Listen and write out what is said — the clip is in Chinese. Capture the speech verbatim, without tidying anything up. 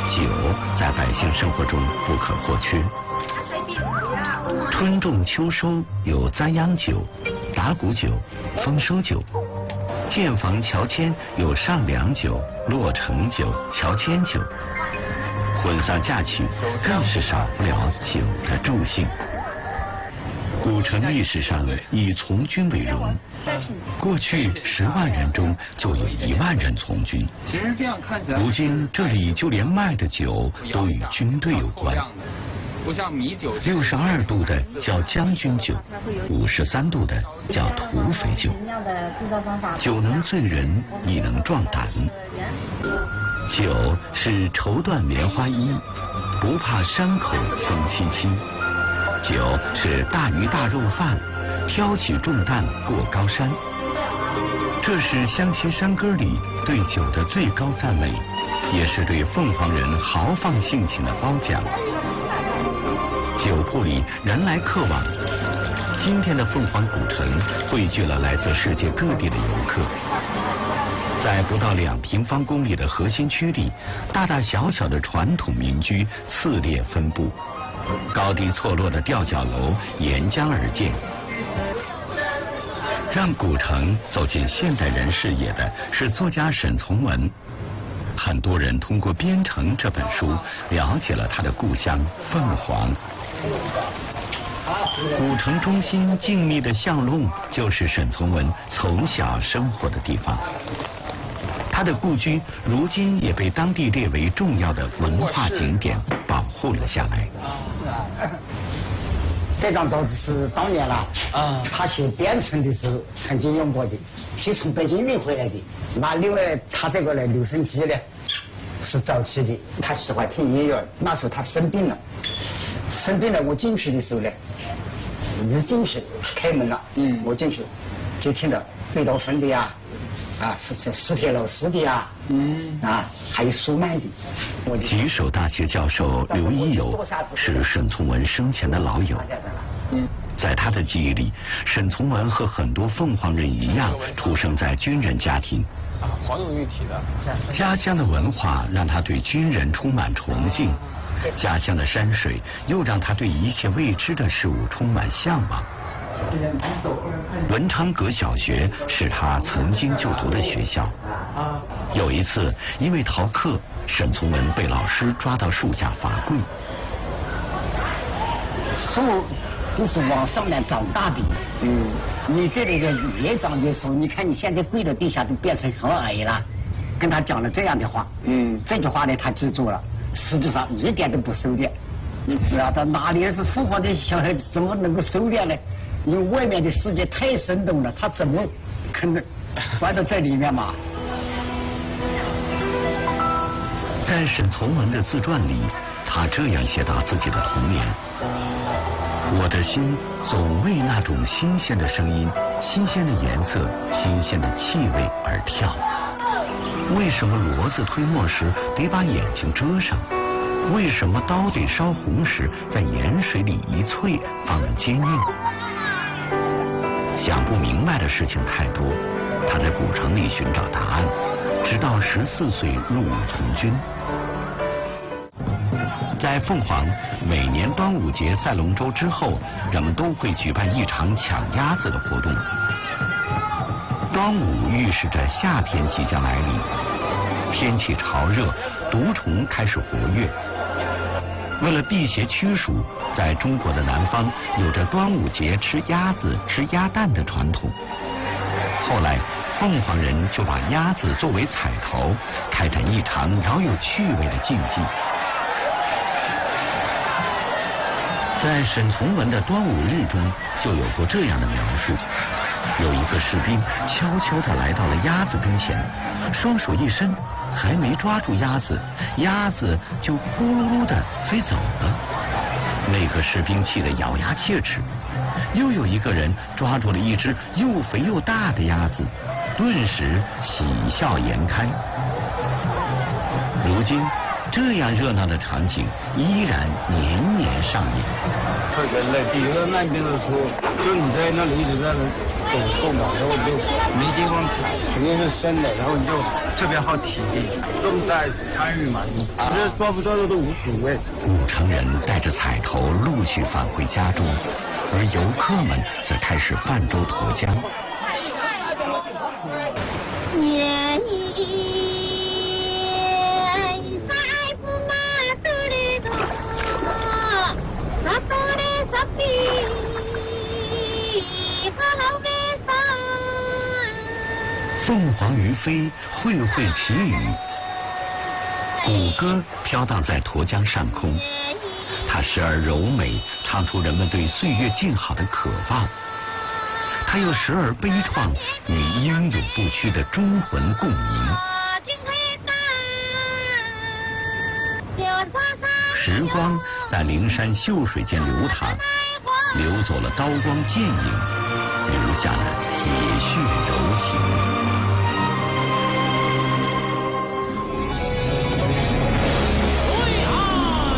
酒在百姓生活中不可或缺。春种秋收有栽秧酒、打谷酒、丰收酒；建房乔迁有上梁酒、落成酒、乔迁酒；婚丧嫁娶更是少不了酒的助兴。古城历史上以从军为荣，过去十万人中就有一万人从军。 其实这样看起来， 如今这里就连卖的酒都与军队有关。 不像米酒， 六十二度的叫将军酒，五十三度的叫土匪酒。酒能醉人，亦能壮胆。酒是绸缎棉花衣，不怕山口风凄凄。酒是大鱼大肉饭，挑起重担过高山。这是湘西山歌里对酒的最高赞美，也是对凤凰人豪放性情的褒奖。酒铺里人来客往，今天的凤凰古城汇聚了来自世界各地的游客。在不到两平方公里的核心区里，大大小小的传统民居次列分布，高低错落的吊脚楼沿江而建。让古城走进现代人视野的是作家沈从文。很多人通过《边城》这本书了解了他的故乡凤凰。古城中心静谧的巷弄就是沈从文从小生活的地方。他的故居如今也被当地列为重要的文化景点，保护了下来。 这张桌子是当年啦，啊，他写《边城》的时候曾经用过的，是从北京运回来的。那另外，他这个呢，留声机呢是早期的，他喜欢听音乐。那时候他生病了，生病了，我进去的时候呢，一进去开门了，嗯，我进去就听到贝多芬的呀。啊，是是史铁老师的呀，嗯，啊，还有舒曼的。 吉首大学教授刘一友是沈从文生前的老友。嗯，在他的记忆里，沈从文和很多凤凰人一样，出生在军人家庭。 啊，黄永玉提的。 家乡的文化让他对军人充满崇敬，家乡的山水又让他对一切未知的事物充满向往。文昌阁小学是他曾经就读的学校。有一次，因为逃课，沈从文被老师抓到树下罚跪。 树都是往上面长大的，嗯，你这里人越长越瘦，你看你现在跪在地下都变成很矮了。跟他讲了这样的话，嗯，这句话呢他记住了，实际上一点都不收敛。你知道他哪里是凤凰的小孩子怎么能够收敛呢？因为外面的世界太生动了，他怎么可能关到这里面嘛？ 在沈从文的自传里，他这样写到自己的童年：我的心总为那种新鲜的声音、新鲜的颜色、新鲜的气味而跳。为什么骡子推磨时得把眼睛遮上？为什么刀得烧红时在盐水里一淬方能坚硬？想不明白的事情太多，他在古城里寻找答案，直到十四岁入伍从军。在凤凰，每年端午节赛龙舟之后，人们都会举办一场抢鸭子的活动。端午预示着夏天即将来临，天气潮热，毒虫开始活跃。为了辟邪驱暑，在中国的南方有着端午节吃鸭子、吃鸭蛋的传统。后来，凤凰人就把鸭子作为彩头，开展一场饶有趣味的竞技。在沈从文的端午日中，就有过这样的描述：有一个士兵悄悄地来到了鸭子跟前，双手一伸，还没抓住鸭子，鸭子就咕噜噜地飞走了。那个士兵气得咬牙切齿。又有一个人抓住了一只又肥又大的鸭子，顿时喜笑颜开。如今， 这样热闹的场景依然年年上演。 特别累，第一个那边的时候，就你在那里一直在那走动嘛，然后你就没地方踩，肯定是深的，然后你就特别耗体力，重在参与嘛，你其实抓不抓的都无所谓。 五成人带着彩头陆续返回家中，而游客们则开始泛舟沱江。 年凤凰于飞，会会祈雨，鼓歌飘荡在沱江上空，它时而柔美，唱出人们对岁月静好的渴望；它又时而悲怆，与英勇不屈的忠魂共鸣。时光在灵山秀水间流淌，流走了刀光剑影，留下了铁血柔情。